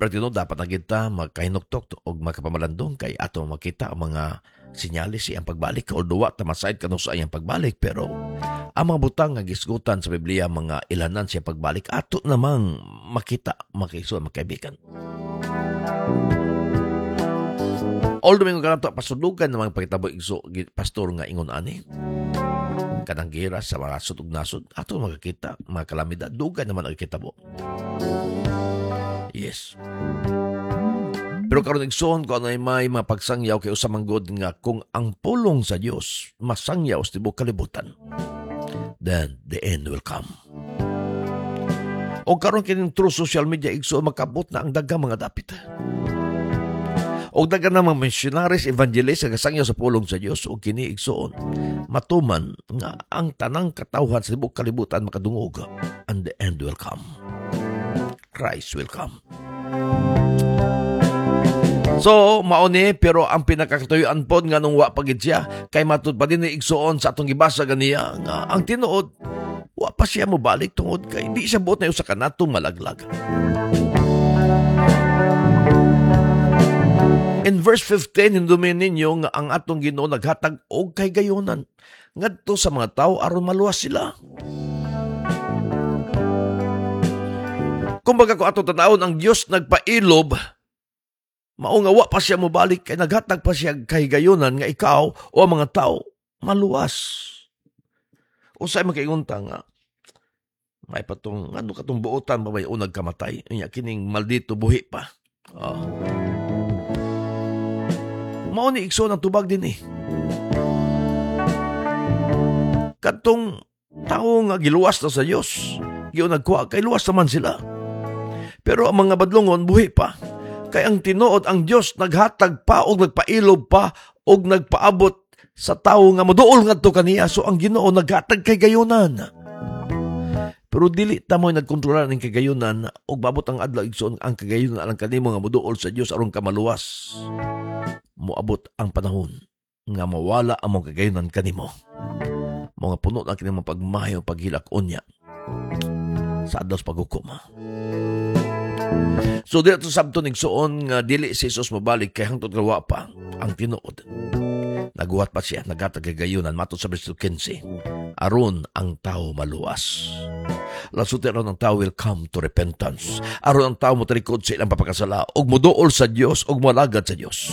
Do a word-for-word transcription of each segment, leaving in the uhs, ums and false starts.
Siyempre, tino, dapat na kita magkahinuktok o makapamalandong kay ato makita ang mga sinyalis iyang pagbalik o duwa tamasayad kanong sa iyang pagbalik. Pero ang mga butang nga gisgutan sa Biblia, mga ilanan siya pagbalik, ato namang makita, makiso, makaibigan. Although may mga kanato, pasulugan ng mga pagkitabo igso, pastor nga ingon ani. Kanang gira sa mga sutog-nasod, ato makakita, mga kalamidad, dugan naman ang kitabo. Yes. Pero karon igsoon ko na may mga pagsangyaw kay usamanggod nga kung ang pulong sa Dios masangyaw sa tibok kalibutan, then the end will come. O karon kining true social media igsoon makabot na ang daghang mga dapit. O daghang mga missionaries, evangelists nga sangyaw sa pulong sa Dios o kini igsoon matuman nga ang tanang katawhan sa tibok kalibutan makadungog, and the end will come. Christ will come. So, mauni, pero ang pinakakatuyuan po nga nung wa pagid siya, kay matud pa din igsuon sa atong gibasa ganiya, nga ang tinuod, wa pa siya mo balik tungod kay hindi siya buot na yung sa kanatong malaglag. In verse fifteen, hindumin ninyo nga ang atong Ginoo naghatag og kay gayonan ngadto sa mga tao aron maluwas sila. Kumbaga ko ato tanawon ang Dios nagpailob, mao nga wa pa siya mobalik kay naghatag pa siya kahigayonan nga ikaw o ang mga tao maluwas. Usay man kayunta nga may patong ano katong buotan pa may unag kamatay, unya kining maldito buhi pa. Oh. Mao ni igsoon ang tubag din eh. Katong tao nga giluwas na sa Dios, giun nagkuha kay luwas naman sila. Pero ang mga badlongon buhi pa. Kay ang tinuod ang Dios naghatag pa o nagpailob pa o nagpaabot sa tao nga moduol ngadto kaniya. So ang Ginoo naghatag kay gayonan. Pero dili ta mo nagkontrolar ning kagayonan og babot ang adlaw igsoon ang kagayonan alang kanimo nga moduol sa Dios aron ka maluwas. Moabot ang panahon nga mawala ang mong kagayonan kanimo. Mga puno na kinimong pagmahayo paghilak unya sa adlaw sa paghukom. So dito sabto nigsuon nga dili si Jesus mabalik kay hangtod gawa pa ang tinuod. Naguhat pa siya, naghatag kay gayunan matod sa bersikulo fifteen. Aron ang tao maluwas. Lasuti aron ang tao will come to repentance. Aron ang tao motarikod sa ilang papakasala ug moduol sa Dios ug malagad sa Dios.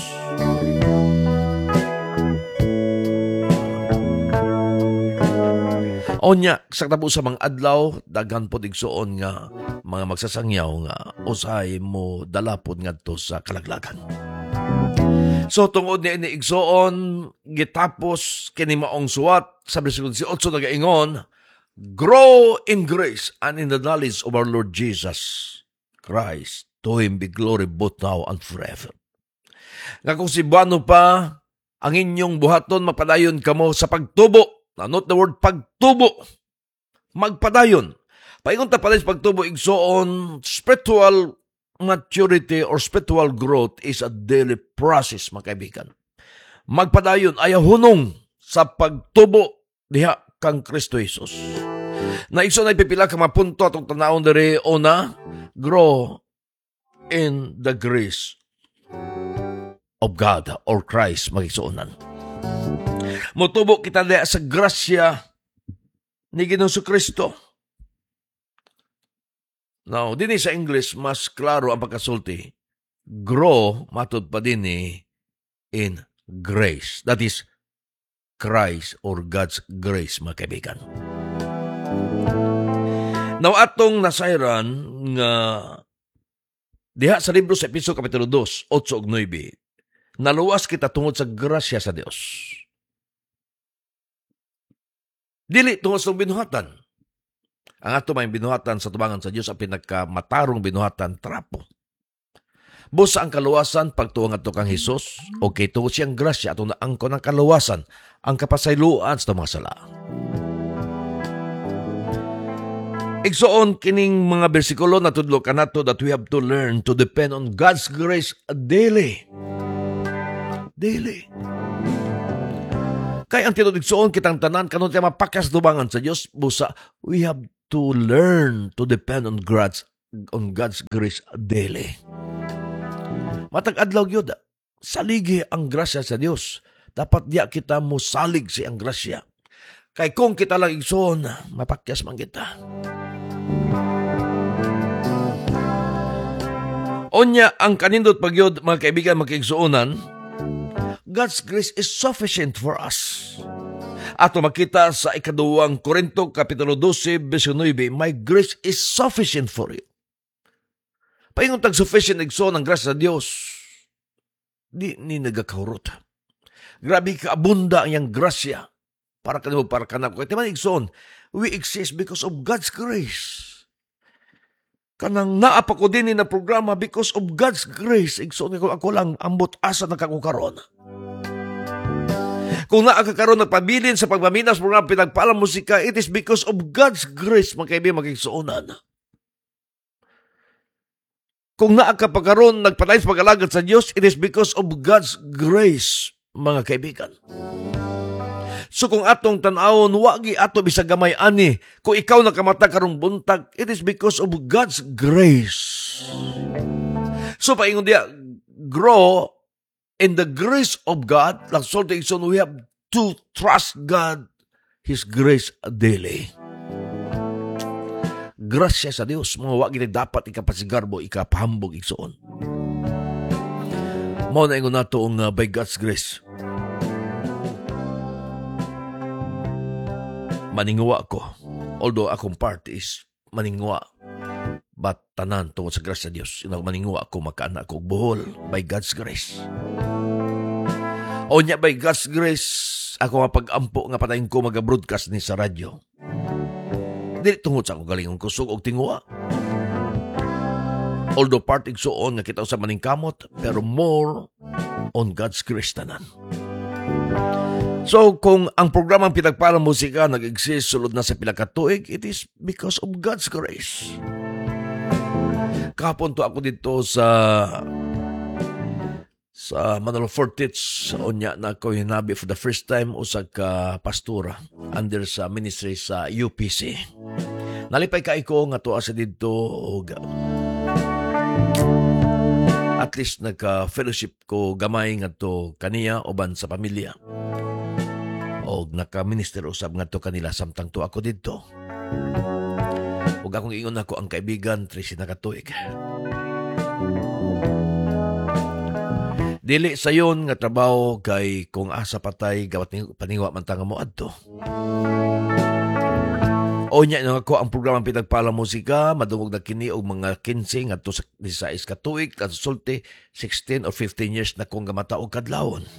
Onya, sa tabo sa mga adlaw, daghan po digsoon nga mga magsasangyaw nga usay mo dalapod ngadto sa kalaglagan. So tungod ni ini igsoon gitapos kini maong suwat sa bersikulo eighteen nagaingon, grow in grace and in the knowledge of our Lord Jesus Christ. To Him be glory both now and forever. Nga kung si Buano pa ang inyong buhaton mapadayon kamo sa pagtubo. Now, note the word pagtubo. Magpadayon. Paingon ta pala sa pagtubo igsoon, spiritual maturity or spiritual growth is a daily process, mga kaibigan. Magpadayon ay hunong sa pagtubo diha kang Kristo Jesus. Na igsoon ay pipila ka mapunto atong tanawon diri una, grow in the grace of God or Christ, magigsuonan. Motubo kita diha sa grasya ni Ginoong Kristo. Now, din sa English, mas klaro ang pagkasulti. Grow, matod pa din in grace. That is, Christ or God's grace, mga kaibigan. Now, atong nasayran nga diha sa libro sa Episo Kapitulo two, eight ug nine, naluwas kita tungod sa grasya sa Dios. Dili tungod sa binuhatan. Ang ato may binuhatan sa tubangan sa Dios ang pinagkamatarong binuhatan, trapo. Busa ang kaluwasan pagtuong ato kang Hesus o kay tungod siyang grasya atong naangkon ang kaluwasan, ang kapasayloan sa mga sala. Igsoon kining mga bersikulo na tudlo kanato that we have to learn to depend on God's grace daily. Daily. Kaya ang tinudiksoon kitang tanan kanon tayo mapakas dubangan sa Dios, busa we have to learn to depend on God's on God's grace daily. Matag adlaw gyud, saligi ang grasya sa Dios. Dapat diya kita mo salig si ang grasya. Kay kung kita lang igsoon, mapakyas man kita. Onya ang kanindot pagyod, mga kaibigan, magkaigsuunan, God's grace is sufficient for us. Ato makita sa ikaduwang Korinto, Kapitulo twelve, verse nine, my grace is sufficient for you. Paingon tag sufficient igsoon ang grasya sa Dios, di ni nagakahurot. Grabe ka abunda ang grasya para kanimo para kanako. Kaya man igsoon, we exist because of God's grace. Kanang naapa ko din na programa because of God's grace. Igsoon ko ako lang ambot asa na kakukaron. Kung naakakaroon nagpabilin sa pagmaminas programa pinagpalang musika, it is because of God's grace, mga kaibigan, magigsuunan. Kung naakapagkaroon nagpatay sa pag-alagad sa Diyos, it is because of God's grace, mga kaibigan. So kung atong tanawon, wagi ato bisag gamay ani. Kung ikaw nakamata karong buntag, it is because of God's grace. So paingon dia, grow in the grace of God. Like Soltation, we have to trust God, His grace daily. Grasya sa Dios, mga wagi na dapat ikapasigarbo, ikapahambog, igsoon. Mao na ingon nato ang uh, by God's grace. Maningwa ko. Although akong part is maningwa. But tanan tungod sa grasya sa Diyos. Inang maningwa ko, makaana ko buhol by God's grace. O niya by God's grace, ako nga pag-ampo nga patayin ko mag-broadcast ni sa radyo. Dili tungod sa akong galingon kusog og tingwa. Although part igsuon nga kita sa maningkamot, pero more on God's grace tanan. So, kung ang programang Pinagpalang Musika nag-exist sulod na sa pila ka tuig, it is because of God's grace. Kahapon to ako dito sa sa Manalo Fortich, onya na ako hinabi for the first time usag ka pastora under sa ministry sa U P C. Nalipay ka ko nga tuwa sa dito og at least nagka-fellowship ko gamay nga to kaniya uban sa pamilya. Og naka-minister usab ngadto kanila samtang to ako didto. Ug akong ingon ako ang kaibigan Tracy nakatuig. Dili sayon nga trabaho kay kung asa patay gawat ni paniwa man tanga mo adto. Onya nga ako ang programang Pinagpalang Musika, madungog na kini og mga fifteen ngadto sa sixteen ka tuig, kasulti sixteen or fifteen years na kong gamata og kadlawon.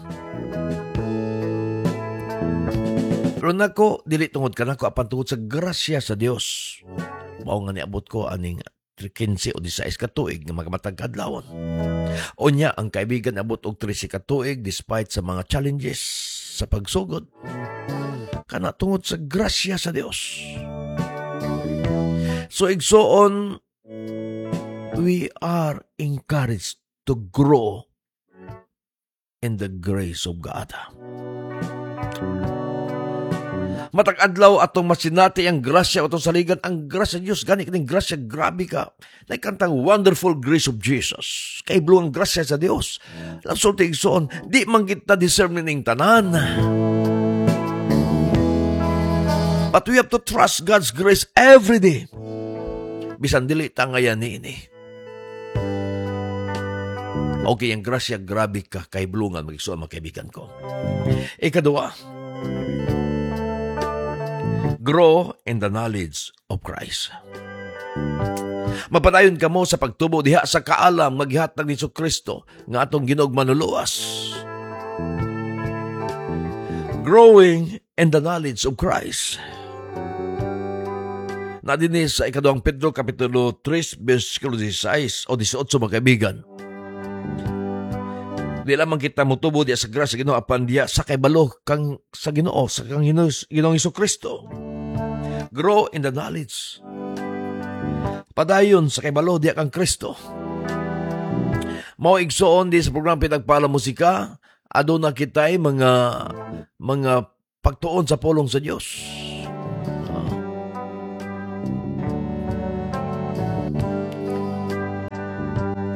Pero nako, dili tungod ka nako apan tungod sa grasya sa Dios. Mao nga niabot ko aning fifteen o sixteen ka tuig nga magamatag kadlawon. Onya ang kaibigan abot og thirteen ka tuig despite sa mga challenges sa pagsugod. Kana tungod sa grasya sa Dios. So igsoon, we are encouraged to grow in the grace of God. Matag adlaw atong masinati ang grasya atong saligan, ang grasya Dios gani kining grasya grabe ka. Naikantang wonderful grace of Jesus. Kay blue ang grasya sa Dios. Langsung tigsoon, di man kita deserve ning tanan. But we have to trust God's grace every day. Bisan dili ta ngayon ini. Okay, ang grasya grabe ka kay blungan magigsuon mga kaibigan ko. Ikaduwa, grow in the knowledge of Christ. Mapadayon ka mo sa pagtubo diha sa kaalam maghihatag ni Kristo nga atong Ginoong manuluwas. Growing in the knowledge of Christ. Na din sa ikaduang Pedro Kapitulo three, verse sixteen o eighteen mga kaibigan. Di lamang kita mutubo diya sa grasya sa Ginoo apan diya sa kaybalo kang sa Ginoo sa kang Ginoong Kristo. Grow in the knowledge. Padayon sa kaybalo diya kang Kristo. Mao igsoon di sa programa Pinagpalang Musika, aduna kitay mga mga pagtuon sa pulong sa Dios.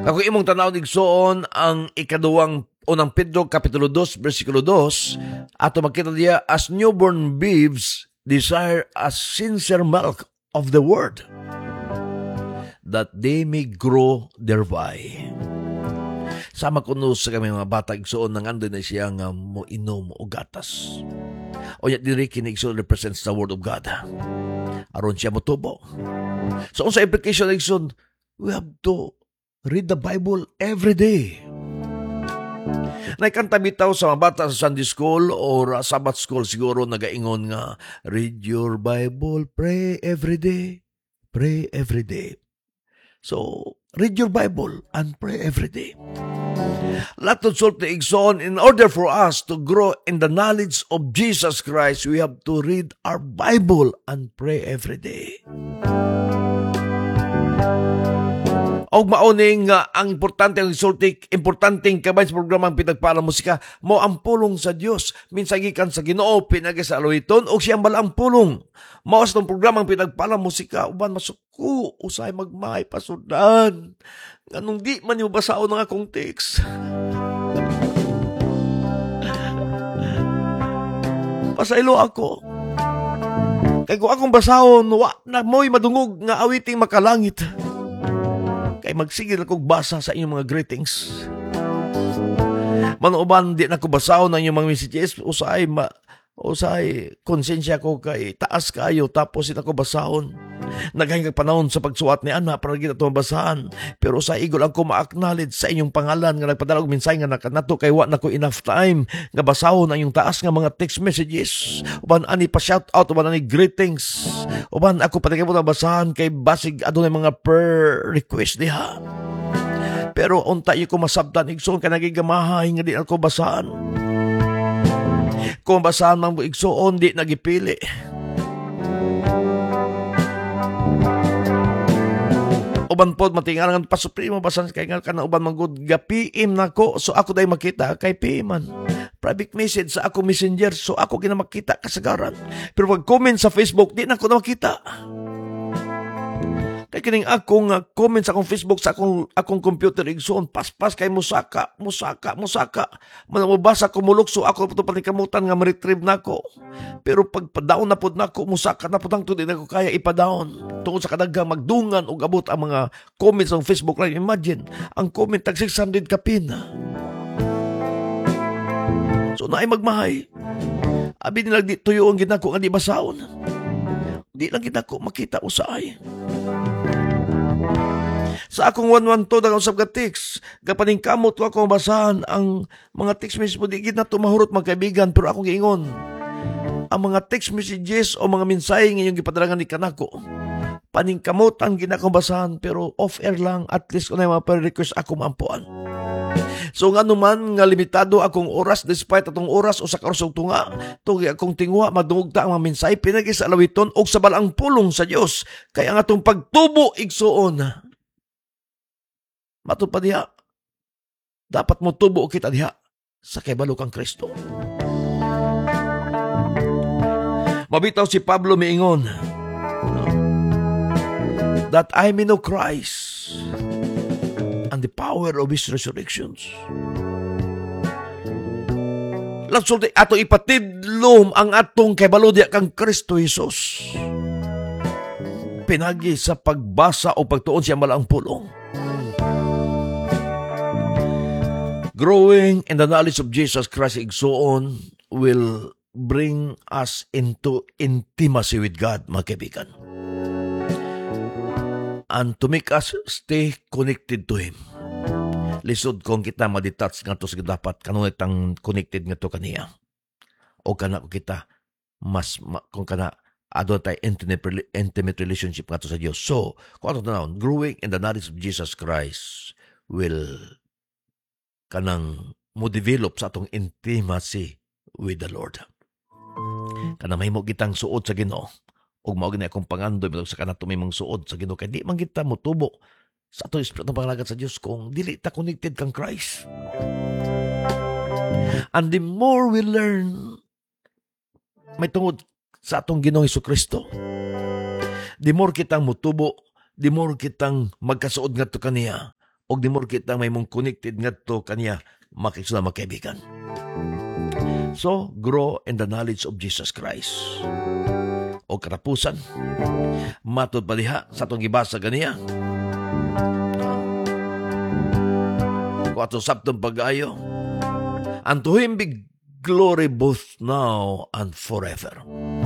Ako imong tanaw igsoon ang ikaduwang unang Pedro kapitulo two bersikulo two, ato makita diya, as newborn babes desire a sincere milk of the word, that they may grow thereby. Sama kuno sa kami mga bata igsoon nang ando na siya nga mo inom o gatas. O yat diri kini igsoon represents the word of God. Aron siya motubo. So sa implication igsoon, we have to read the Bible every day. Naikanta bitaw sa mga bata sa Sunday school or uh, Sabbath school siguro nagaingon nga, read your Bible, pray every day, pray every day. So, read your Bible and pray every day. Latod sulti igsoon, in order for us to grow in the knowledge of Jesus Christ, we have to read our Bible and pray every day. Og mauning uh, ang importante ang sulti, importanteng kabay sa programang Pinagpalang Musika, mo ang pulong sa Dios. Minsan gikan sa Ginoo pinagi sa aluiton og siyang balaang pulong. Mao sa programang Pinagpalang Musika, uban masuko usay magmay pasudan. Nganong di man yo basaon ang akong text. Pasaylo ako. Kay kung akong basahon, wa na mo'y madungog nga awiting makalangit. Kay magsigil akong basa sa inyong mga greetings. Manuban, di na ko basahon ang inyong mga messages. Usay, ma, usay, konsensya ko kay taas kayo, tapos ina ko basahon. Nagahing panahon sa pagsuat ni Ana para kita ito mabasahan. Pero sa igol ang ko ma-acknowledge sa inyong pangalan nga nagpadala og minsay nga nakanato kay wa na ko enough time nga basahon ang inyong taas nga mga text messages. Uban ani pa shout out, uban ani greetings. Uban ako patigay mo na basahan kay basig adunay mga per request diha. Pero unta ko masabtan igsoon ka nagigamahay nga di ako basahan. Kung basahan man igsoon di nagipili. Uban pod matingalan pa supremo basan kay nga kana uban manggod gapiim nako, so ako day makita kay piman private message sa ako messenger, so ako gina makita kasagaran. Pero pag comment sa Facebook di na ko na makita. Kay kining akong uh, comment sa akong Facebook sa akong akong computer igsoon paspas kay musaka musaka musaka manabasa ko mulukso ako puto panikamutan nga ma-retrieve nako. Pero pag padaon na pud nako musaka na pud ang tudin ako kaya ipadawon tungod sa kadaghang magdungan og abot ang mga comments sa Facebook live. Imagine ang comment tag six hundred ka pin. So naay magmahay. Abi nila di tuyo ang ginako nga di basahon. Di lang ginako makita usay. Sa akong one one two dagang usab ka text, gapaning kamot wa ko basahan ang mga text messages mo di gid na tumahurot magkaibigan, pero akong giingon ang mga text messages o mga mensahe nga inyong gipadalagan ni kanako paningkamutan gid na ko basahan, pero off air lang at least kunay mga request ako maampuan. So nga naman nga limitado akong oras despite atong oras o sa karusog tunga tugi akong tingwa madungogta ang mga mensahe pinagi sa alawiton og sa balaang pulong sa Dios kay ang atong pagtubo igsuon matupad diha. Dapat mo tubo kita diha sa kibalo kang Kristo. Mabitaw si Pablo miingon, that I may know Christ and the power of His resurrections. Lansulti ato ipatidlom ang atong kibalo diha kang Kristo Jesus. Pinagi sa pagbasa o pagtuon siya malaang pulong. Growing in the knowledge of Jesus Christ igsoon will bring us into intimacy with God, mga kaibigan. And to make us stay connected to Him. Lisod kung kita madetach nga to sa dapat kanunay tang connected nga to kaniya. O kana ko kita mas ma, kung kana adto tay intimate, intimate relationship nga to sa Dios. So, kung ato na growing in the knowledge of Jesus Christ will kanang mo develop sa atong intimacy with the Lord. Kanang mahimo kitang suod sa Ginoo ug mao gani akong pangandoy bitong sa kana tumimong suod sa Ginoo kay di man kita motubo sa atong espiritu ng pangalagat sa Dios kung dili ta connected kang Christ. And the more we learn may tungod sa atong Ginoong Hesukristo, the more kitang motubo, the more kitang magkasuod ngadto kaniya o di mo kita may mong connected nga to kanya makisuna magkaibigan. So, grow in the knowledge of Jesus Christ. O katapusan, matod pa diha sa itong gibasa ganiya. Kung atong sabtong pag-ayo, and to Him be glory both now and forever.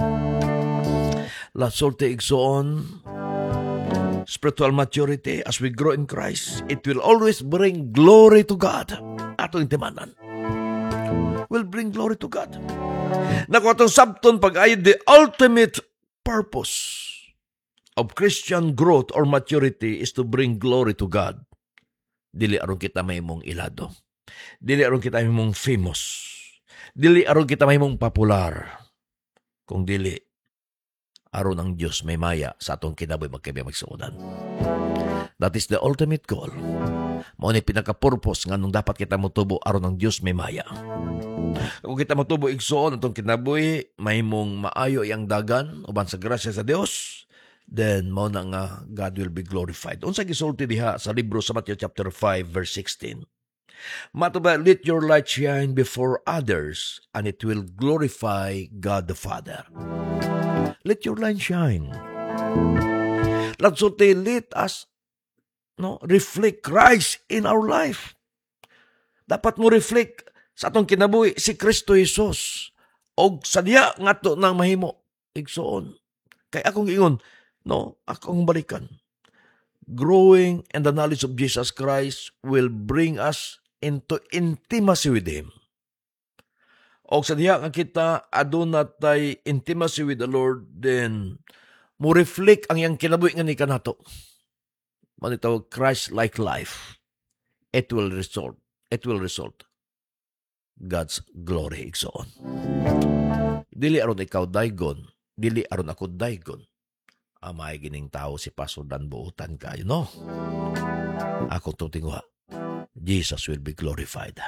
Lasorte igsoon, spiritual maturity as we grow in Christ, it will always bring glory to God. Atong timanan will bring glory to God. Naku atong sabton pag-ayo, the ultimate purpose of Christian growth or maturity is to bring glory to God. Dili aron kita may mong ilado. Dili aron kita may mong famous. Dili aron kita may mong popular. Kung dili, aron ang Diyos may maya sa atong kinaboy magkaibigan magsuudan. That is the ultimate goal. Mao ni pinaka-purpose nga nung dapat kita motubo aron ang Diyos may maya. Kung kita motubo igsoon atong kinabuhi, may mong maayo iyang dagan uban sa grasya sa Dios, then mao na nga God will be glorified. Unsa gisulti diha sa libro sa Matthew chapter five verse sixteen. Matuba, let your light shine before others and it will glorify God the Father. Let your light shine. Latsulti, let us no, reflect Christ in our life. Dapat mo reflect sa atong kinabuhi si Kristo Jesus. Og sadya nga to nang mahimo. Igsoon. Kay akong ingon, no, akong balikan. Growing in the knowledge of Jesus Christ will bring us into intimacy with Him. Og sadya nga kita aduna tay intimacy with the Lord, then mo reflect ang iyang kinabuhi nga ni kanato. Manitaw Christ-like life. It will result. It will result. God's glory igsoon. Dili aron ikaw daygon, dili aron ako daygon. Amay gining tao si Pastor Dan buutan kayo, no? Ako tutinguha. Jesus will be glorified.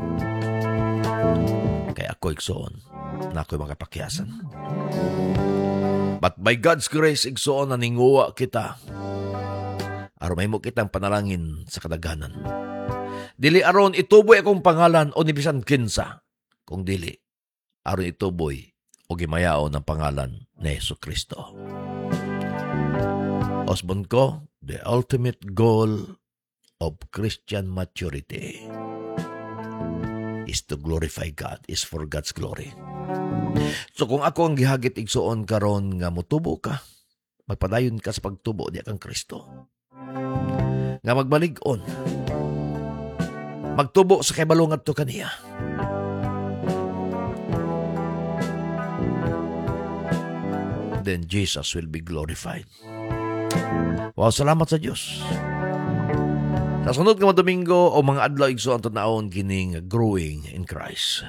Kaya ako igsoon na ako'y makapakyasan. But by God's grace, igsoon na ninguwa kita. Aron may mo kitang panalangin sa kadaghanan. Dili aron ituboy akong pangalan o nibisan kinsa. Kung dili, aron ituboy o gimayao ng pangalan ni Jesucristo. Osbon ko, the ultimate goal of Christian maturity is to glorify God, is for God's glory. So kung ako ang gihagit igsuon karon nga motubo ka, magpadayon ka sa pagtubo di kang Kristo. Nga magbalig-on, magtubo sa kaybalong adto kaniya. Then Jesus will be glorified. Wow, salamat sa Diyos. Sa sunod nga mga Domingo o mga adlaw igsoon tanaon kining growing in Christ.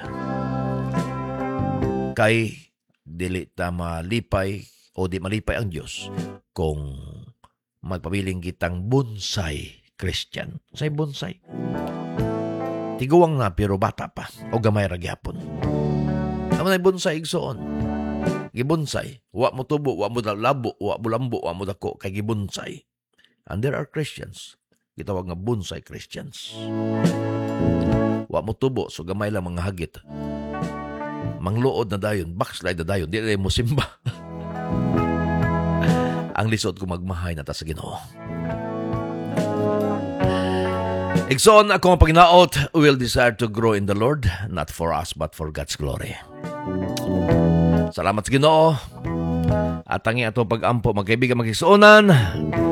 Kay dili ta malipay o di malipay ang Diyos kung magpabiling kitang bonsai Christian. Say bonsai. Tiguwang na pero bata pa o gamay ra gyapon. Naman ay bonsai igsoon. Gibonsai, wa mo tubo, wa mo labo, wa mo lambo, wa mo dako kay gibonsai. And there are Christians, gitawag nga bonsai Christians. Wa mo tubo, so gamay lang mga hagit. Mangluod na dayon, backslide na dayon, di na mo simba. Ang lisod ko magmahay na ta sa Ginoo. Igsoon ako ang paginaot, we will desire to grow in the Lord, not for us, but for God's glory. Salamat sa Ginoo. At ang atong pag-ampo, magkaibigan, magkisuunan.